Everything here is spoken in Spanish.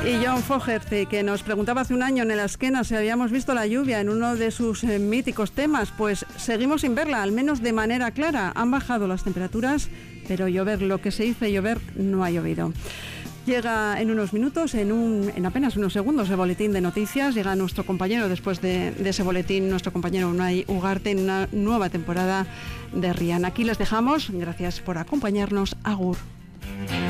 Y John Fogerty, que nos preguntaba hace un año en el Azkena si habíamos visto la lluvia en uno de sus míticos temas, pues seguimos sin verla, al menos de manera clara. Han bajado las temperaturas, pero llover, lo que se dice llover, no ha llovido. Llega en unos minutos, en apenas unos segundos, el boletín de noticias. Llega nuestro compañero, después de ese boletín, nuestro compañero Unai Ugarte, en una nueva temporada de RIAN. Aquí les dejamos. Gracias por acompañarnos. Agur.